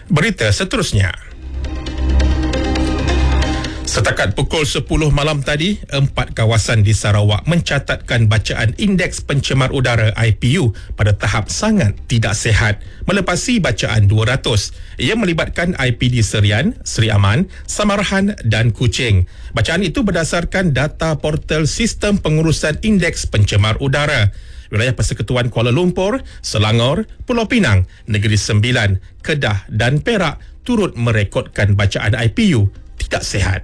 Berita seterusnya. Setakat pukul 10 malam tadi, 4 kawasan di Sarawak mencatatkan bacaan Indeks Pencemar Udara IPU pada tahap sangat tidak sihat, melepasi bacaan 200. Ia melibatkan IPD Serian, Seri Aman, Samarahan dan Kuching. Bacaan itu berdasarkan data portal Sistem Pengurusan Indeks Pencemar Udara. Wilayah Persekutuan Kuala Lumpur, Selangor, Pulau Pinang, Negeri Sembilan, Kedah dan Perak turut merekodkan bacaan IPU tidak sihat.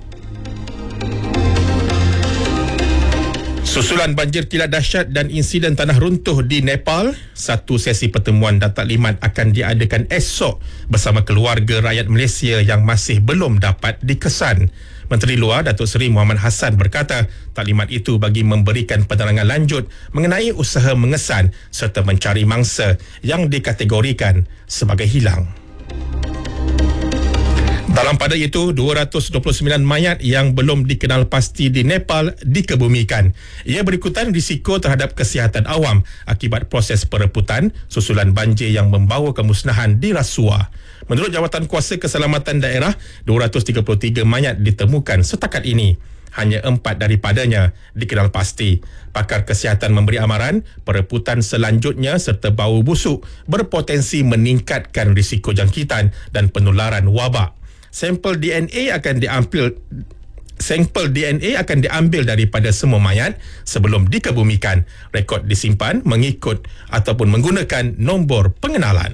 Susulan banjir kilat dahsyat dan insiden tanah runtuh di Nepal, satu sesi pertemuan Datuk Limat akan diadakan esok bersama keluarga rakyat Malaysia yang masih belum dapat dikesan. Menteri Luar Datuk Seri Muhammad Hassan berkata, taklimat itu bagi memberikan penerangan lanjut mengenai usaha mengesan serta mencari mangsa yang dikategorikan sebagai hilang. Dalam pada itu, 229 mayat yang belum dikenal pasti di Nepal dikebumikan. Ia berikutan risiko terhadap kesihatan awam akibat proses pereputan susulan banjir yang membawa kemusnahan di Rasuah. Menurut Jawatan Kuasa Keselamatan Daerah, 233 mayat ditemukan setakat ini. Hanya 4 daripadanya dikenal pasti. Pakar kesihatan memberi amaran, pereputan selanjutnya serta bau busuk berpotensi meningkatkan risiko jangkitan dan penularan wabak. Sampel DNA akan diambil daripada semua mayat sebelum dikebumikan. Rekod disimpan mengikut ataupun menggunakan nombor pengenalan.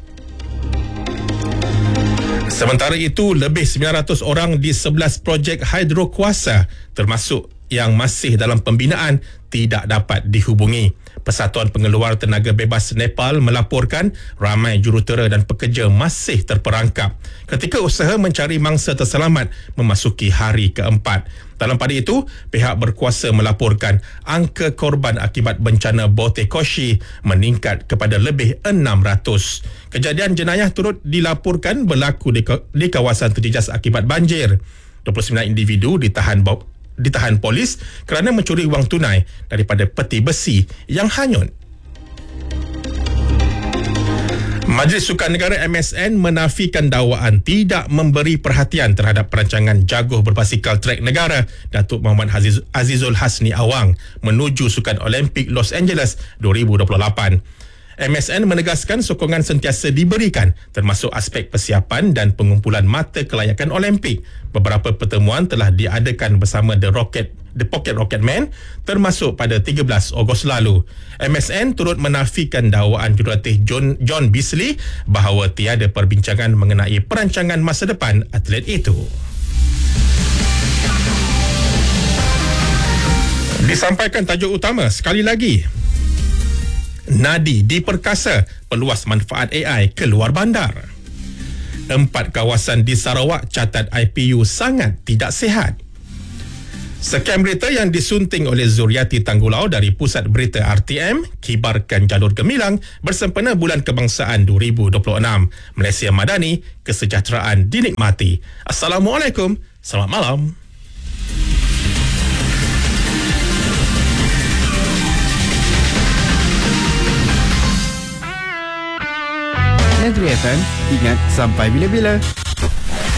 Sementara itu, lebih 900 orang di 11 projek hidro kuasa termasuk yang masih dalam pembinaan tidak dapat dihubungi. Persatuan Pengeluar Tenaga Bebas Nepal melaporkan ramai jurutera dan pekerja masih terperangkap ketika usaha mencari mangsa terselamat memasuki hari keempat. Dalam pada itu, pihak berkuasa melaporkan angka korban akibat bencana Botekoshi meningkat kepada lebih 600. Kejadian jenayah turut dilaporkan berlaku di kawasan terjejas akibat banjir. 29 individu ditahan polis kerana mencuri wang tunai daripada peti besi yang hanyut. Majlis Sukan Negara MSN menafikan dakwaan tidak memberi perhatian terhadap perancangan jaguh berbasikal trek negara Datuk Muhammad Azizul Hasni Awang menuju Sukan Olimpik Los Angeles 2028. MSN menegaskan sokongan sentiasa diberikan termasuk aspek persiapan dan pengumpulan mata kelayakan Olimpik. Beberapa pertemuan telah diadakan bersama The Pocket Rocketman termasuk pada 13 Ogos lalu. MSN turut menafikan dakwaan jurulatih John Beasley bahawa tiada perbincangan mengenai perancangan masa depan atlet itu. Disampaikan tajuk utama sekali lagi. Nadi diperkasa peluas manfaat AI ke luar bandar. 4 kawasan di Sarawak catat IPU sangat tidak sihat. Sekian berita yang disunting oleh Zuriati Tanggulau dari Pusat Berita RTM, kibarkan jalur gemilang bersempena Bulan Kebangsaan 2026. Malaysia Madani, kesejahteraan dinikmati. Assalamualaikum, selamat malam. Negeri FM, ingat sampai bila-bila.